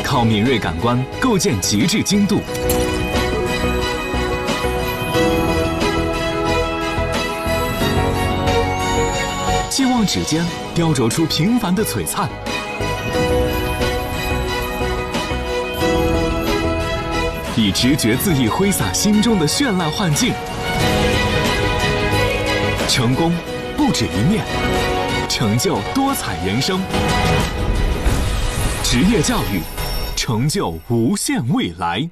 靠敏锐感官构建极致精度。希望指尖雕琢出平凡的璀璨，以直觉恣意挥洒心中的绚烂幻境。成功不止一面，成就多彩人生。职业教育，成就无限未来。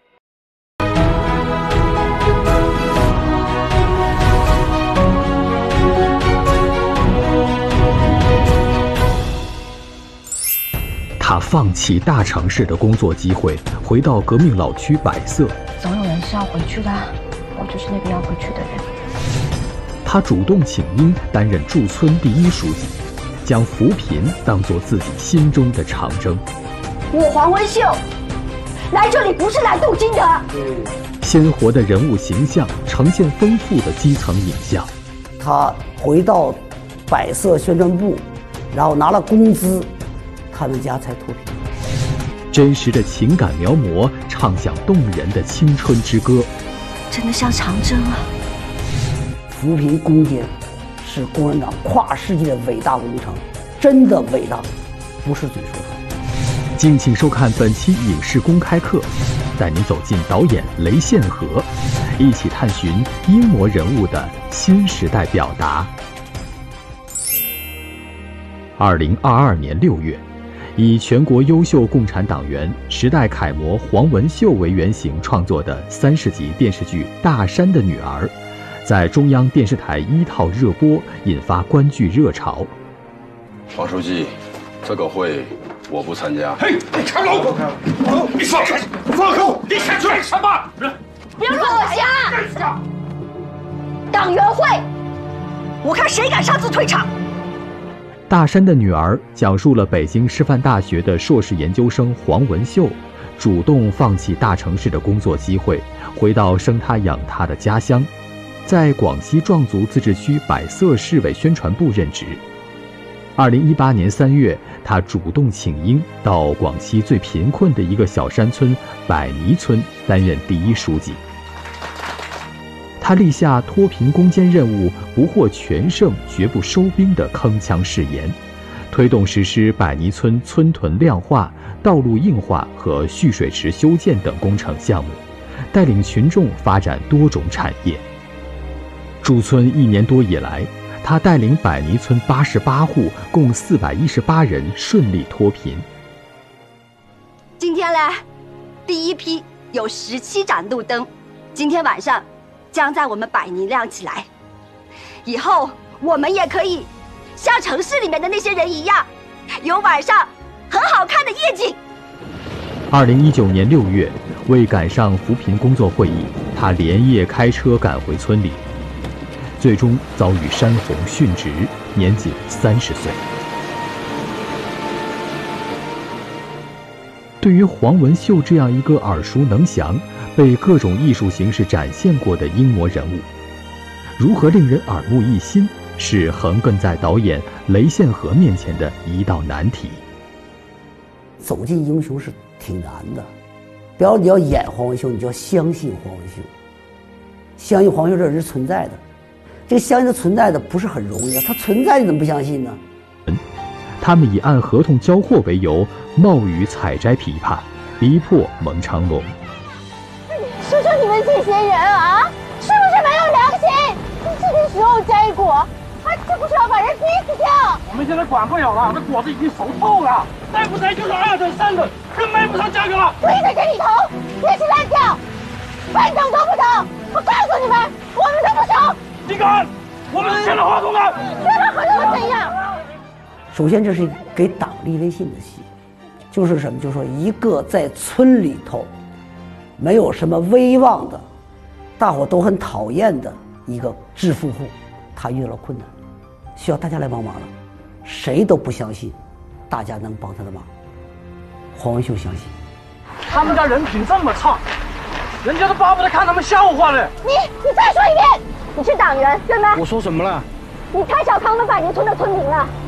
他放弃大城市的工作机会，回到革命老区百色。 总有人是要回去的，我就是那个要回去的人。 他主动请缨担任驻村第一书记，将扶贫当作自己心中的长征。 我黄文秀来这里不是来镀金的。 鲜活的人物形象呈现丰富的基层影像。 他回到百色宣传部，然后拿了工资，他们家才脱贫。 真实的情感描摹，唱响动人的青春之歌。 真的像长征啊！ 扶贫攻坚是共产党跨世纪的伟大工程，真的伟大，不是嘴说的。 敬请收看本期影视公开课，带您走进导演雷献和，一起探寻英模人物的新时代表达。2022年6月，以全国优秀共产党员、时代楷模黄文秀为原型创作的30集电视剧《大山的女儿》，在中央电视台1套热播，引发观剧热潮。 黄书记，这个会我不参加。 嘿，你看老狗，你放开，放口，你想干什么？ 不要乱瞎！党员会，我看谁敢擅自退场。 大山的女儿讲述了北京师范大学的硕士研究生黄文秀，主动放弃大城市的工作机会，回到生他养他的家乡，在广西壮族自治区百色市委宣传部任职。2018年3月，他主动请缨到广西最贫困的一个小山村百尼村担任第一书记。他立下脱贫攻坚任务不获全胜绝不收兵的铿锵誓言，推动实施百尼村村屯亮化、道路硬化和蓄水池修建等工程项目，带领群众发展多种产业。驻村1年多以来，他带领百尼村88户共418人顺利脱贫。 今天嘞，第一批有17盏路灯，今天晚上将在我们百尼亮起来。以后我们也可以像城市里面的那些人一样，有晚上很好看的夜景。 2019年6月，为赶上扶贫工作会议，他连夜开车赶回村里，最终遭遇山洪殉职，年仅30岁。对于黄文秀这样一个耳熟能详、被各种艺术形式展现过的英模人物，如何令人耳目一新，是横亘在导演雷献和面前的一道难题。 走进英雄是挺难的，比如你要演黄文秀，你就要相信黄文秀，相信黄文秀这人是存在的。这个相信他存在的不是很容易啊，他存在你怎么不相信呢？ 他们以按合同交货为由，冒雨采摘枇杷，逼迫蒙长龙。 说说你们这些人啊，是不是没有良心？这个时候摘果，这不是要把人逼死掉？ 我们现在管不了了，这果子已经熟透了，再不摘就是2等3等，更卖不上价格了。 跪在这里头，别去烂掉，半等都不等！我告诉你们，我们都不收。 你敢？我们是签了合同的。 签了合同又怎样？ 首先，这是给党立威信的戏，就是什么？就是说，一个在村里头没有什么威望的，大伙都很讨厌的一个致富户，他遇到了困难，需要大家来帮忙了，谁都不相信大家能帮他的忙。黄文秀相信。 他们家人品这么差，人家都巴不得看他们笑话呢。 你再说一遍，你是党员对吗？ 我说什么了？ 你太小看我们百年村的村民了。